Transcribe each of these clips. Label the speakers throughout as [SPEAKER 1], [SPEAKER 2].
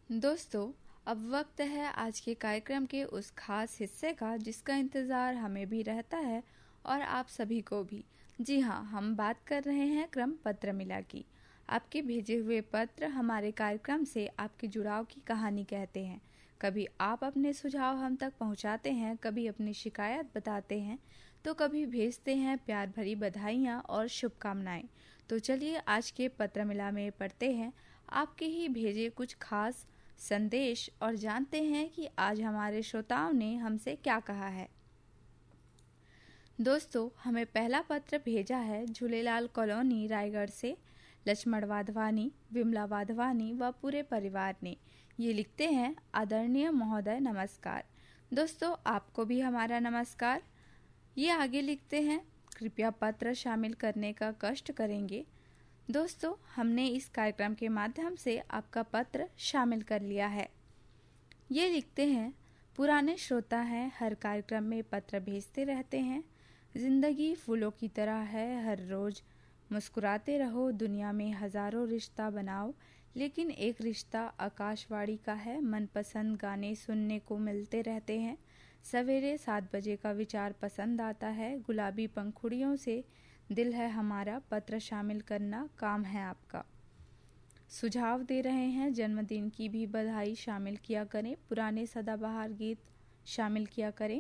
[SPEAKER 1] दोस्तों, अब वक्त है आज के कार्यक्रम के उस खास हिस्से का जिसका इंतज़ार हमें भी रहता है और आप सभी को भी। जी हाँ, हम बात कर रहे हैं क्रम पत्र मिला की। आपके भेजे हुए पत्र हमारे कार्यक्रम से आपके जुड़ाव की कहानी कहते हैं। कभी आप अपने सुझाव हम तक पहुंचाते हैं, कभी अपनी शिकायत बताते हैं, तो कभी भेजते हैं प्यार भरी बधाइयाँ और शुभकामनाएं। तो चलिए आज के पत्र मिला में पढ़ते हैं आपके ही भेजे कुछ खास संदेश और जानते हैं कि आज हमारे श्रोताओं ने हमसे क्या कहा है। दोस्तों, हमें पहला पत्र भेजा है झूलेलाल कॉलोनी रायगढ़ से लक्ष्मण वाधवानी, विमला वाधवानी व पूरे परिवार ने। ये लिखते हैं, आदरणीय महोदय नमस्कार। दोस्तों, आपको भी हमारा नमस्कार। ये आगे लिखते हैं, कृपया पत्र शामिल करने का कष्ट करेंगे। दोस्तों, हमने इस कार्यक्रम के माध्यम से आपका पत्र शामिल कर लिया है। ये लिखते हैं, पुराने श्रोता हैं, हर कार्यक्रम में पत्र भेजते रहते हैं। जिंदगी फूलों की तरह है, हर रोज मुस्कुराते रहो, दुनिया में हजारों रिश्ता बनाओ, लेकिन एक रिश्ता आकाशवाणी का है। मनपसंद गाने सुनने को मिलते रहते हैं। सवेरे 7 बजे का विचार पसंद आता है। गुलाबी पंखुड़ियों से दिल है हमारा, पत्र शामिल करना काम है आपका। सुझाव दे रहे हैं, जन्मदिन की भी बधाई शामिल किया करें, पुराने सदाबहार गीत शामिल किया करें।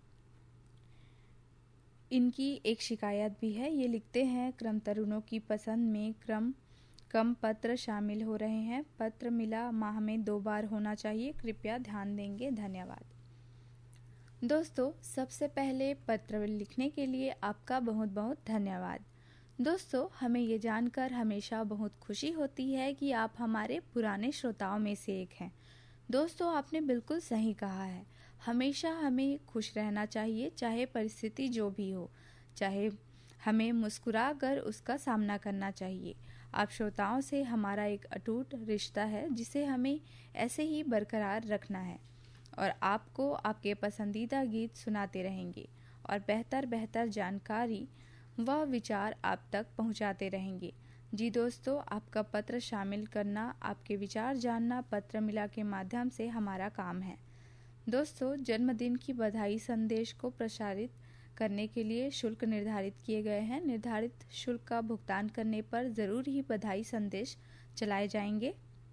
[SPEAKER 1] इनकी एक शिकायत भी है। ये लिखते हैं, क्रम तरुणों की पसंद में कम पत्र शामिल हो रहे हैं। पत्र मिला माह में 2 बार होना चाहिए, कृपया ध्यान देंगे, धन्यवाद। दोस्तों, सबसे पहले पत्र लिखने के लिए आपका बहुत बहुत धन्यवाद। दोस्तों, हमें ये जानकर हमेशा बहुत खुशी होती है कि आप हमारे पुराने श्रोताओं में से एक हैं। दोस्तों, आपने बिल्कुल सही कहा है। हमेशा हमें खुश रहना चाहिए, चाहे परिस्थिति जो भी हो, चाहे हमें मुस्कुरा कर उसका सामना करना चाहिए। आप श्रोताओं से हमारा एक अटूट रिश्ता है जिसे हमें ऐसे ही बरकरार रखना है और आपको आपके पसंदीदा गीत सुनाते रहेंगे और बेहतर जानकारी व विचार आप तक पहुंचाते रहेंगे। जी दोस्तों, आपका पत्र शामिल करना, आपके विचार जानना पत्र मिला के माध्यम से हमारा काम है। दोस्तों, जन्मदिन की बधाई संदेश को प्रसारित करने के लिए शुल्क निर्धारित किए गए हैं। निर्धारित शुल्क का भुगतान करने पर जरूर ही बधाई संदेश चलाए जाएंगे।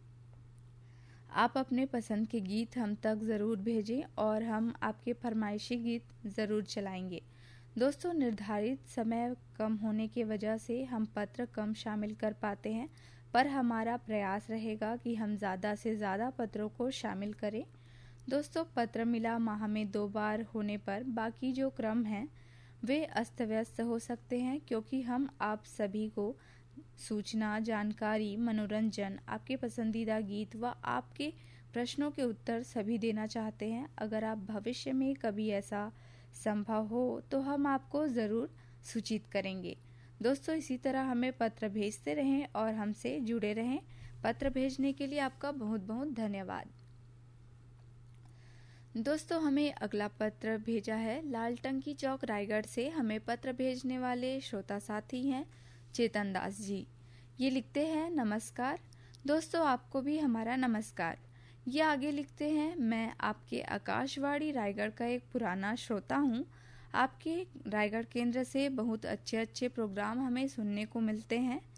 [SPEAKER 1] आप अपने पसंद के गीत हम तक ज़रूर भेजें और हम आपके फरमाइशी गीत ज़रूर चलाएंगे। दोस्तों, निर्धारित समय कम होने की वजह से हम पत्र कम शामिल कर पाते हैं, पर हमारा प्रयास रहेगा कि हम ज़्यादा से ज़्यादा पत्रों को शामिल करें। दोस्तों, पत्र मिला माह में 2 बार होने पर बाकी जो क्रम हैं वे अस्त व्यस्त हो सकते हैं, क्योंकि हम आप सभी को सूचना, जानकारी, मनोरंजन, आपके पसंदीदा गीत व आपके प्रश्नों के उत्तर सभी देना चाहते हैं। अगर आप भविष्य में कभी ऐसा संभव हो तो हम आपको ज़रूर सूचित करेंगे। दोस्तों, इसी तरह हमें पत्र भेजते रहें और हमसे जुड़े रहें। पत्र भेजने के लिए आपका बहुत बहुत धन्यवाद। दोस्तों, हमें अगला पत्र भेजा है लाल टंकी चौक रायगढ़ से। हमें पत्र भेजने वाले श्रोता साथी हैं चेतन दास जी। ये लिखते हैं, नमस्कार। दोस्तों, आपको भी हमारा नमस्कार। ये आगे लिखते हैं, मैं आपके आकाशवाणी रायगढ़ का एक पुराना श्रोता हूँ। आपके रायगढ़ केंद्र से बहुत अच्छे प्रोग्राम हमें सुनने को मिलते हैं।